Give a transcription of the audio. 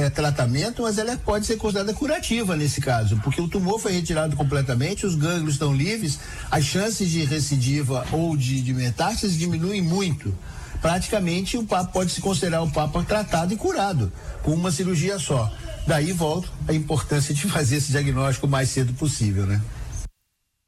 é tratamento, mas ela pode ser considerada curativa nesse caso, porque o tumor foi retirado completamente, os gânglios estão livres, as chances de recidiva ou de metástase diminuem muito. Praticamente o Papa pode se considerar o Papa tratado e curado com uma cirurgia só. Daí volta a importância de fazer esse diagnóstico o mais cedo possível, né?